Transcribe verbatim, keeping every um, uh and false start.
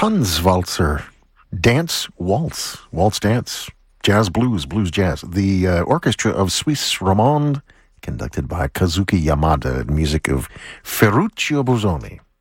Tanzwalzer, dance waltz, waltz dance, jazz blues, blues jazz. The uh, orchestra of Suisse Romande, conducted by Kazuki Yamada, music of Ferruccio Busoni.